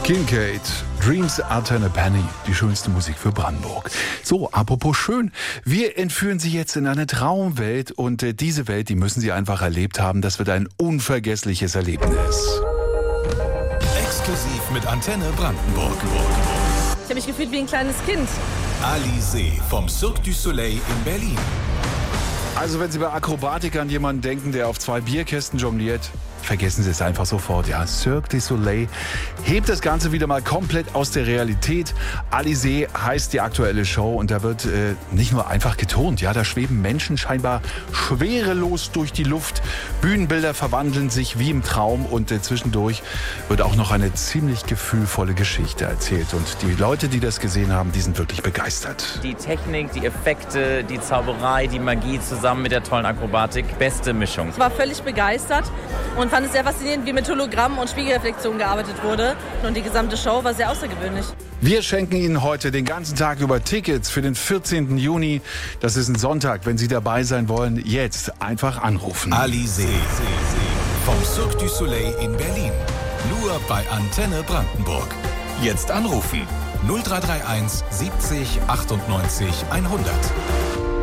Kincaid, Dreams Antenne Penny, die schönste Musik für Brandenburg. So, apropos schön, wir entführen Sie jetzt in eine Traumwelt und diese Welt, die müssen Sie einfach erlebt haben. Das wird ein unvergessliches Erlebnis. Exklusiv mit Antenne Brandenburg. Ich habe mich gefühlt wie ein kleines Kind. Alizée vom Cirque du Soleil in Berlin. Also wenn Sie bei Akrobatik an jemanden denken, der auf 2 Bierkästen jongliert, vergessen Sie es einfach sofort. Ja, Cirque du Soleil hebt das Ganze wieder mal komplett aus der Realität. Alizée heißt die aktuelle Show und da wird nicht nur einfach geturnt. Ja, da schweben Menschen scheinbar schwerelos durch die Luft. Bühnenbilder verwandeln sich wie im Traum und zwischendurch wird auch noch eine ziemlich gefühlvolle Geschichte erzählt. Und die Leute, die das gesehen haben, die sind wirklich begeistert. Die Technik, die Effekte, die Zauberei, die Magie zusammen mit der tollen Akrobatik, beste Mischung. Ich war völlig begeistert und fand es sehr faszinierend, wie mit Hologrammen und Spiegelreflexionen gearbeitet wurde. Und die gesamte Show war sehr außergewöhnlich. Wir schenken Ihnen heute den ganzen Tag über Tickets für den 14. Juni. Das ist ein Sonntag. Wenn Sie dabei sein wollen, jetzt einfach anrufen. Alizée vom Cirque du Soleil in Berlin. Nur bei Antenne Brandenburg. Jetzt anrufen. 0331 70 98 100.